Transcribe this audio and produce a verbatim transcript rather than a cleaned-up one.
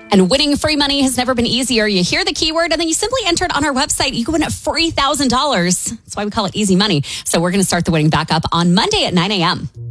And winning free money has never been easier. You hear the keyword and then you simply enter it on our website. You can win a free one thousand dollars. That's why we call it easy money. So we're going to start the winning back up on Monday at nine a.m.